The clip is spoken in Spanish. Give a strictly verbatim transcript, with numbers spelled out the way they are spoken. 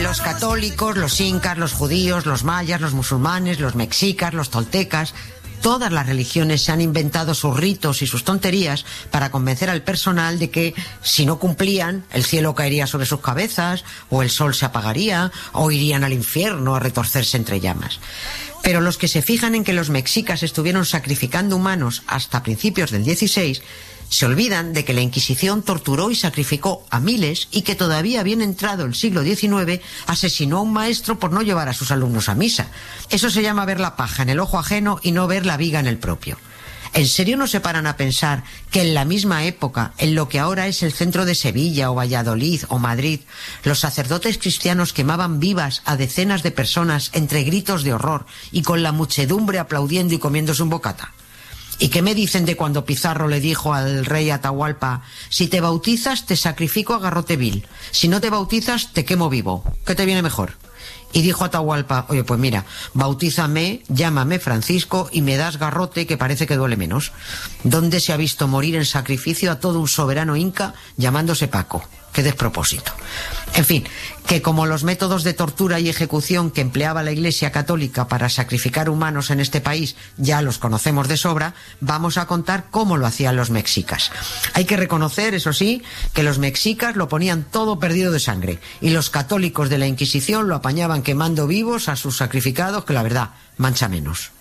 los católicos, los incas, los judíos, los mayas, los musulmanes, los mexicas, los toltecas, todas las religiones se han inventado sus ritos y sus tonterías para convencer al personal de que si no cumplían, el cielo caería sobre sus cabezas, o el sol se apagaría, o irían al infierno a retorcerse entre llamas. Pero los que se fijan en que los mexicas estuvieron sacrificando humanos hasta principios del dieciséis, se olvidan de que la Inquisición torturó y sacrificó a miles y que todavía bien entrado el siglo diecinueve asesinó a un maestro por no llevar a sus alumnos a misa. Eso se llama ver la paja en el ojo ajeno y no ver la viga en el propio. ¿En serio no se paran a pensar que en la misma época, en lo que ahora es el centro de Sevilla o Valladolid o Madrid, los sacerdotes cristianos quemaban vivas a decenas de personas entre gritos de horror y con la muchedumbre aplaudiendo y comiéndose un bocata? ¿Y qué me dicen de cuando Pizarro le dijo al rey Atahualpa: si te bautizas te sacrifico a garrote vil, si no te bautizas te quemo vivo? ¿Qué te viene mejor? Y dijo Atahualpa: oye, pues mira, bautízame, llámame Francisco y me das garrote, que parece que duele menos. ¿Dónde se ha visto morir en sacrificio a todo un soberano inca llamándose Paco? Qué despropósito. En fin, que como los métodos de tortura y ejecución que empleaba la Iglesia Católica para sacrificar humanos en este país ya los conocemos de sobra, vamos a contar cómo lo hacían los mexicas. Hay que reconocer, eso sí, que los mexicas lo ponían todo perdido de sangre y los católicos de la Inquisición lo apañaban quemando vivos a sus sacrificados, que la verdad, mancha menos.